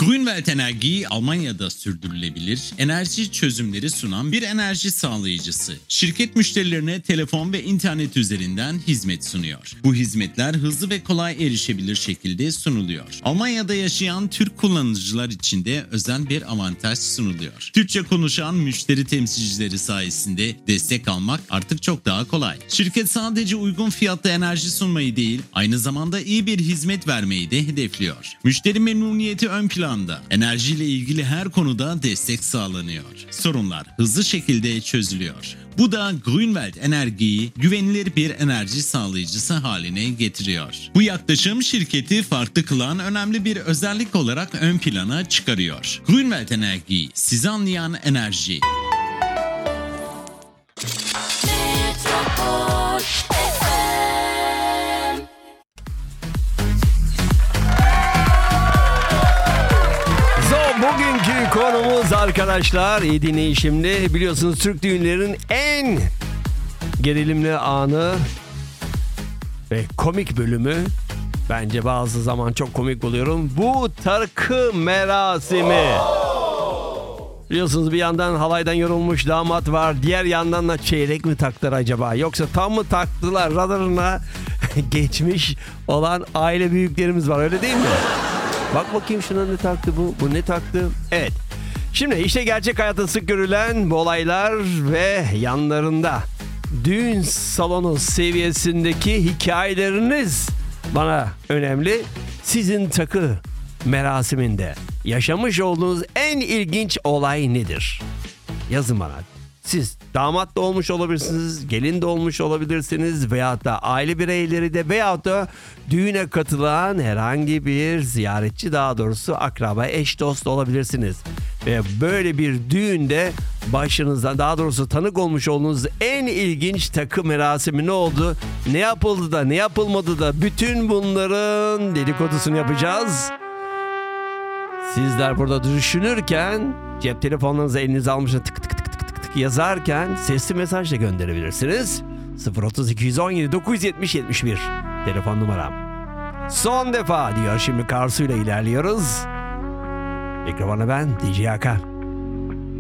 Grünwald Energie, Almanya'da sürdürülebilir enerji çözümleri sunan bir enerji sağlayıcısı. Şirket müşterilerine telefon ve internet üzerinden hizmet sunuyor. Bu hizmetler hızlı ve kolay erişebilir şekilde sunuluyor. Almanya'da yaşayan Türk kullanıcılar için de özel bir avantaj sunuluyor. Türkçe konuşan müşteri temsilcileri sayesinde destek almak artık çok daha kolay. Şirket sadece uygun fiyatlı enerji sunmayı değil, aynı zamanda iyi bir hizmet vermeyi de hedefliyor. Müşteri memnuniyeti ön planda. Enerjiyle ilgili her konuda destek sağlanıyor. Sorunlar hızlı şekilde çözülüyor. Bu da Grünwald Energie'yi güvenilir bir enerji sağlayıcısı haline getiriyor. Bu yaklaşım şirketi farklı kılan önemli bir özellik olarak ön plana çıkarıyor. Grünwald Energie, sizi anlayan enerji. Bugünkü konumuz arkadaşlar, iyi dinleyin şimdi. Biliyorsunuz Türk düğünlerinin en gerilimli anı ve komik bölümü, bence bazı zaman çok komik buluyorum, bu takı merasimi. Biliyorsunuz bir yandan halaydan yorulmuş damat var, diğer yandan da çeyrek mi taktılar acaba, yoksa tam mı taktılar, radarına geçmiş olan aile büyüklerimiz var, öyle değil mi? Bak bakayım şuna ne taktı bu ne taktı? Evet. Şimdi işte gerçek hayatta sık görülen bu olaylar ve yanlarında düğün salonu seviyesindeki hikayeleriniz bana önemli. Sizin takı merasiminde yaşamış olduğunuz en ilginç olay nedir? Yazın bana. Siz damat da olmuş olabilirsiniz, gelin de olmuş olabilirsiniz veyahut da aile bireyleri de veyahut da düğüne katılan herhangi bir ziyaretçi, daha doğrusu akraba, eş, dost olabilirsiniz. Ve böyle bir düğünde başınızdan, daha doğrusu tanık olmuş olduğunuz en ilginç takı merasimi ne oldu? Ne yapıldı da ne yapılmadı da, bütün bunların dedikodusunu yapacağız. Sizler burada düşünürken cep telefonlarınızı elinize almışsınız, tık tık yazarken sesli mesaj da gönderebilirsiniz. 030 217 970 71 telefon numaram. Son defa diyor şimdi Karsu ile ilerliyoruz. Mikrofona ben DJ Hakan.